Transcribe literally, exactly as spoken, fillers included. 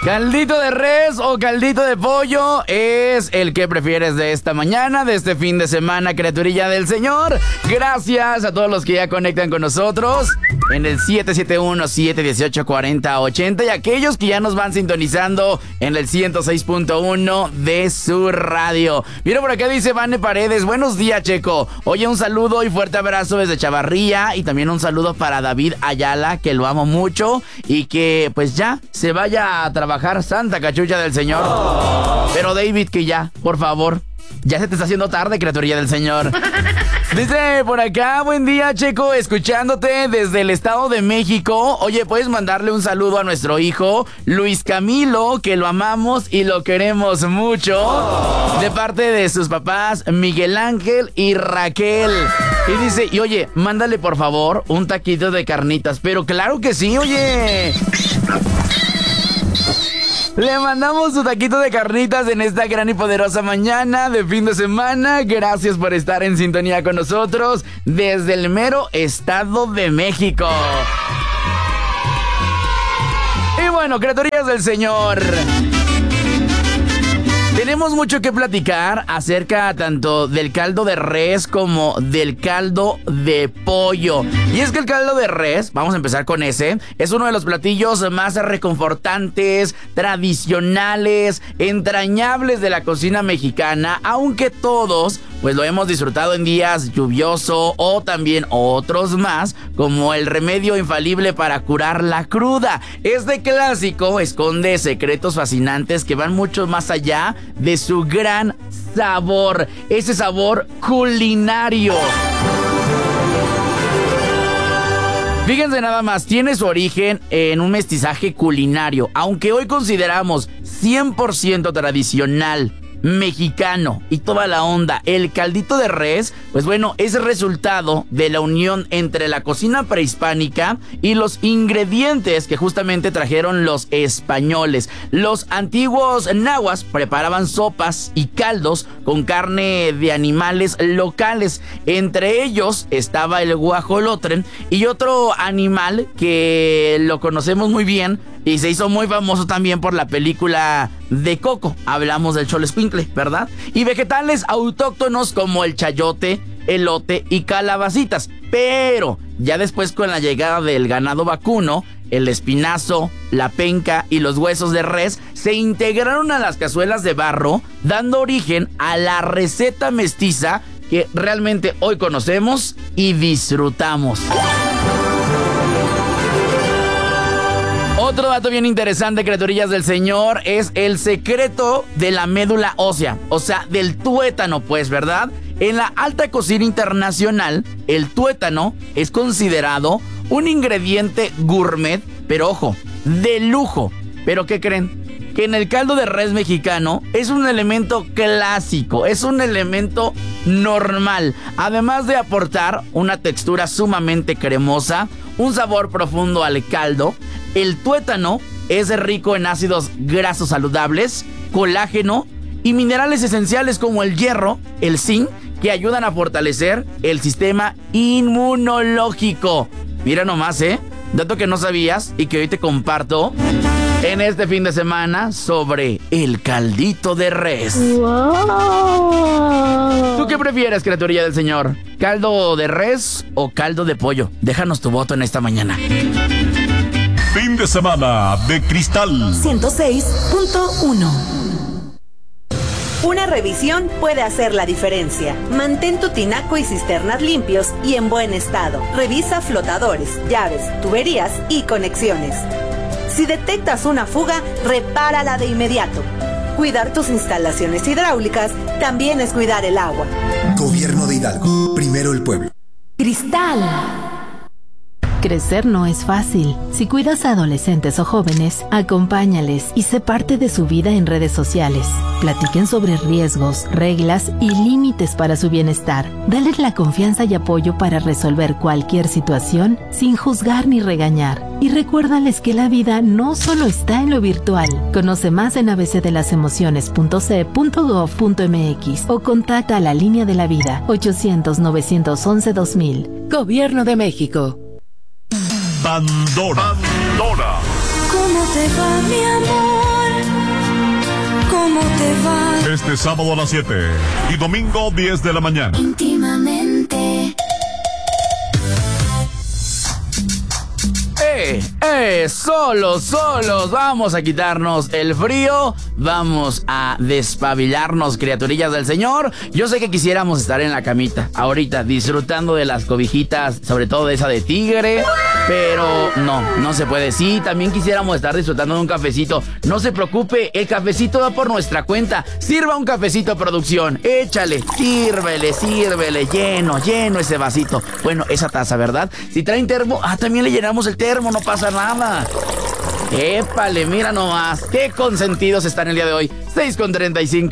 ¿Caldito de res o caldito de pollo? Es el que prefieres de esta mañana, de este fin de semana, criaturilla del Señor. Gracias a todos los que ya conectan con nosotros en el siete siete uno, siete uno ocho, cuatro cero ochenta y aquellos que ya nos van sintonizando en el ciento seis punto uno de su radio. Mira, por acá dice Vane Paredes, buenos días, Checo. Oye, un saludo y fuerte abrazo desde Chavarría y también un saludo para David Ayala, que lo amo mucho y que pues ya se vaya a trabajar Santa Cachucha del Señor. Oh. Pero David, que ya, por favor, ya se te está haciendo tarde, criaturilla del Señor. Dice por acá, buen día, Checo, escuchándote desde el Estado de México. Oye, ¿puedes mandarle un saludo a nuestro hijo Luis Camilo, que lo amamos y lo queremos mucho? Oh. De parte de sus papás Miguel Ángel y Raquel. Y dice, y oye, mándale por favor un taquito de carnitas. Pero claro que sí, oye. Le mandamos su taquito de carnitas en esta gran y poderosa mañana de fin de semana. Gracias por estar en sintonía con nosotros desde el mero Estado de México. Y bueno, criaturas del Señor, tenemos mucho que platicar acerca tanto del caldo de res como del caldo de pollo. Y es que el caldo de res, vamos a empezar con ese, es uno de los platillos más reconfortantes, tradicionales, entrañables de la cocina mexicana, aunque todos pues lo hemos disfrutado en días lluviosos o también otros más, como el remedio infalible para curar la cruda. Este clásico esconde secretos fascinantes que van mucho más allá de su gran sabor, ese sabor culinario. Fíjense nada más, tiene su origen en un mestizaje culinario, aunque hoy consideramos cien por ciento tradicional, mexicano y toda la onda. El caldito de res, pues bueno, es resultado de la unión entre la cocina prehispánica y los ingredientes que justamente trajeron los españoles. Los antiguos nahuas preparaban sopas y caldos con carne de animales locales. Entre ellos estaba el guajolotre y otro animal que lo conocemos muy bien y se hizo muy famoso también por la película de Coco. Hablamos del cholescuincle, ¿verdad? Y vegetales autóctonos como el chayote, elote y calabacitas. Pero ya después, con la llegada del ganado vacuno, el espinazo, la penca y los huesos de res se integraron a las cazuelas de barro, dando origen a la receta mestiza que realmente hoy conocemos y disfrutamos. Otro dato bien interesante, criaturillas del Señor, es el secreto de la médula ósea, o sea, del tuétano, pues, ¿verdad? En la alta cocina internacional, el tuétano es considerado un ingrediente gourmet, pero ojo, de lujo. ¿Pero qué creen? Que en el caldo de res mexicano es un elemento clásico, es un elemento normal, además de aportar una textura sumamente cremosa, un sabor profundo al caldo. El tuétano es rico en ácidos grasos saludables, colágeno y minerales esenciales como el hierro, el zinc, que ayudan a fortalecer el sistema inmunológico. Mira nomás, ¿eh? Dato que no sabías y que hoy te comparto en este fin de semana sobre el caldito de res. Wow. ¿Tú qué prefieres, criaturilla del Señor? ¿Caldo de res o caldo de pollo? Déjanos tu voto en esta mañana. Fin de semana de Cristal ciento seis punto uno. Una revisión puede hacer la diferencia. Mantén tu tinaco y cisternas limpios y en buen estado. Revisa flotadores, llaves, tuberías y conexiones. Si detectas una fuga, repárala de inmediato. Cuidar tus instalaciones hidráulicas también es cuidar el agua. Gobierno de Hidalgo. Primero el pueblo. Cristal. Crecer no es fácil. Si cuidas a adolescentes o jóvenes, acompáñales y sé parte de su vida en redes sociales. Platiquen sobre riesgos, reglas y límites para su bienestar. Dales la confianza y apoyo para resolver cualquier situación sin juzgar ni regañar. Y recuérdales que la vida no solo está en lo virtual. Conoce más en a b c de las emociones punto c e punto gov punto m x o contacta a la línea de la vida ochocientos, novecientos once, dos mil. Gobierno de México. Pandora. Pandora. ¿Cómo te va, mi amor? cómo te va. Este sábado a las siete y domingo diez de la mañana. Íntimamente. Eh, eh, solos, solos, vamos a quitarnos el frío, vamos a despabilarnos, criaturillas del Señor. Yo sé que quisiéramos estar en la camita ahorita, disfrutando de las cobijitas, sobre todo de esa de tigre, pero no, no se puede. Sí, también quisiéramos estar disfrutando de un cafecito. No se preocupe, el cafecito va por nuestra cuenta. Sirva un cafecito, producción, échale, sírvele, sírvele, lleno, lleno ese vasito. Bueno, esa taza, ¿verdad? Si traen termo, ah, también le llenamos el termo. No pasa nada. Épale, mira nomás. Qué consentidos están el día de hoy. seis con treinta y cinco.